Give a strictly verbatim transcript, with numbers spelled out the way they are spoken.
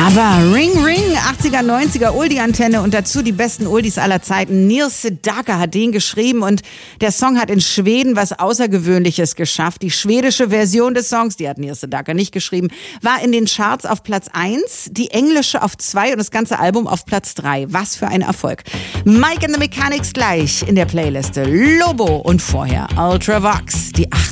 Aber Ring Ring, achtziger, neunziger Oldie-Antenne und dazu die besten Oldies aller Zeiten. Neil Sedaka hat den geschrieben und der Song hat in Schweden was Außergewöhnliches geschafft. Die schwedische Version des Songs, die hat Neil Sedaka nicht geschrieben, war in den Charts auf Platz eins, die englische auf zwei und das ganze Album auf Platz drei. Was für ein Erfolg. Mike and the Mechanics gleich in der Playliste. Lobo und vorher Ultravox, die achtziger.